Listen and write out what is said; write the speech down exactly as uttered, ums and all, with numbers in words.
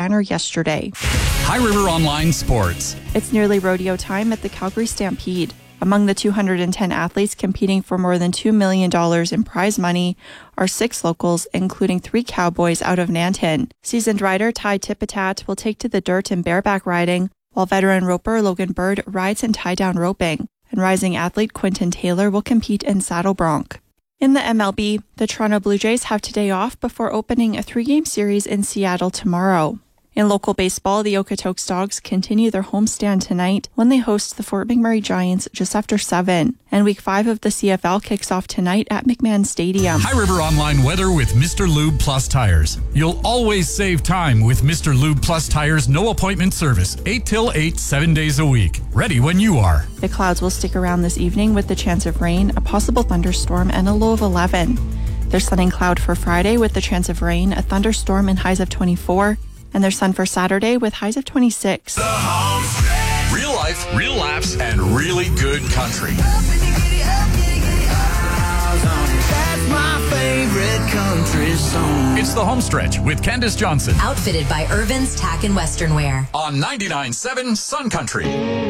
banner yesterday. High River Online Sports. It's nearly rodeo time at the Calgary Stampede. Among the two hundred ten athletes competing for more than two million dollars in prize money are six locals, including three cowboys out of Nanton. Seasoned rider Ty Tipitat will take to the dirt in bareback riding, while veteran roper Logan Bird rides in tie-down roping. And rising athlete Quinton Taylor will compete in saddle bronc. In the M L B, the Toronto Blue Jays have today off before opening a three-game series in Seattle tomorrow. In local baseball, the Okotoks Dogs continue their homestand tonight when they host the Fort McMurray Giants just after seven. And Week five of the C F L kicks off tonight at McMahon Stadium. High River Online weather with Mister Lube Plus Tires. You'll always save time with Mister Lube Plus Tires no appointment service, eight till eight, seven days a week. Ready when you are. The clouds will stick around this evening with the chance of rain, a possible thunderstorm, and a low of eleven. There's sun and cloud for Friday with the chance of rain, a thunderstorm, and highs of twenty-four. And there's sun for Saturday with highs of twenty-six. The home stretch. Real life, real laughs, and really good country. That's my favorite country song. It's the home stretch with Candace Johnson. Outfitted by Irvin's Tack and Western Wear. On ninety-nine point seven Sun Country.